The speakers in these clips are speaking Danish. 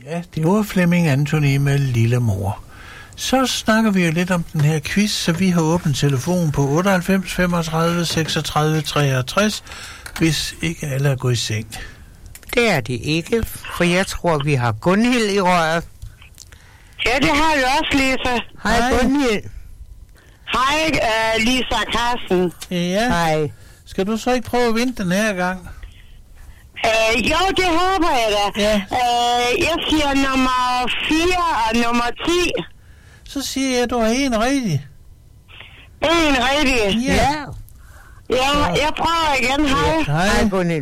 Ja, det var Flemming Anthony med Lille Mor. Så snakker vi jo lidt om den her quiz, så vi har åbent telefon på 98 35 36 63, hvis ikke alle er gået i seng. Det er det ikke, for jeg tror, vi har Gunhild i røret. Ja, det har jeg også, Lisa. Hej, Gunhild. Hej, Lisa Carsten. Ja. Hej. Skal du så ikke prøve at vinde den her gang? Jo, det håber jeg da. Ja. Jeg siger nummer 4 og nummer 10. Så siger jeg, at du har en rigtig. En rigtig. Ja. Ja, jeg prøver igen. Hej. Hej, Gunhild.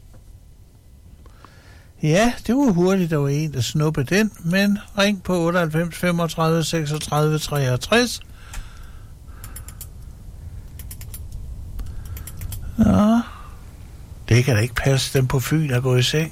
Ja, det var hurtigt, der var en, der snuppede den, men ring på 98 35 36 63. Nå, det kan da ikke passe, dem på Fyn er gået i seng.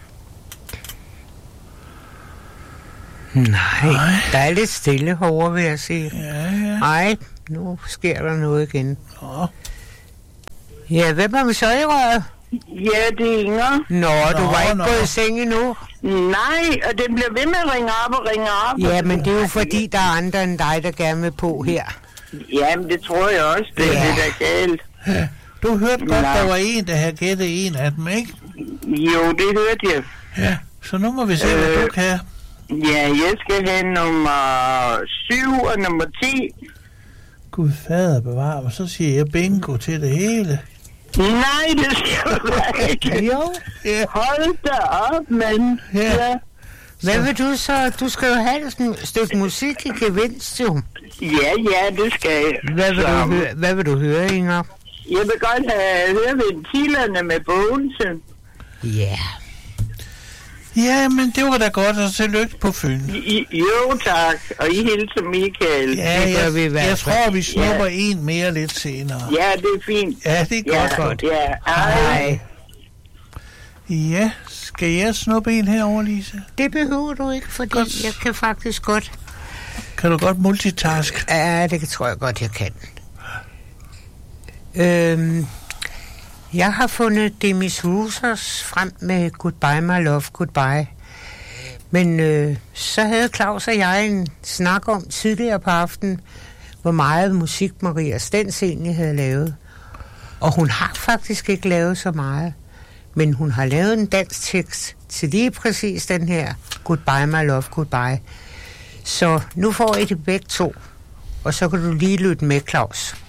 Nej, der er lidt stille herovre, vil jeg sige. Ja. Nej, nu sker der noget igen. Nå. Ja, hvem er vi så i røret? Ja, det er Inger. Nå, du var ikke gået i seng endnu. Nej, og den bliver ved med at ringe op og ringe op. Ja, men det er jo fordi, der er andre end dig, der gerne vil på her. Jamen, det tror jeg også, det er det, der er galt. Ja. Du hørte godt, der var en, der havde gættet en af dem, ikke? Jo, det hørte jeg. Ja, så nu må vi se, hvad du kan. Ja, jeg skal have nummer 7 og nummer 10. Gud fader bevare mig, så siger jeg bingo til det hele. Nej, det skal du ikke. Jo. Ja. Hold da op, mand. Ja. Hvad vil du så? Du skal jo have et stykke musik i gevinst, jo. Ja, det skal jeg. Hvad vil du høre, Inger? Jeg vil godt høre ventilerne med Bogensen. Ja. Ja, men det var da godt, og tillykke på Fyn. Jo, tak. Og I hilser Michael. Ja, det gør vi i hvert fald. Jeg tror, vi snupper en mere lidt senere. Ja, det er fint. Ja, det er godt. Ja, Hej. Ja, skal jeg snuppe en herovre, Lisa? Det behøver du ikke, fordi godt. Jeg kan faktisk godt. Kan du godt multitask? Ja, det tror jeg godt, jeg kan. Jeg har fundet Demis Roussos frem med Goodbye My Love, Goodbye. Men så havde Claus og jeg en snak om tidligere på aftenen, hvor meget musik Maria Stens egentlig havde lavet. Og hun har faktisk ikke lavet så meget. Men hun har lavet en dansk tekst til lige præcis den her Goodbye My Love, Goodbye. Så nu får I det begge to, og så kan du lige lytte med, Claus.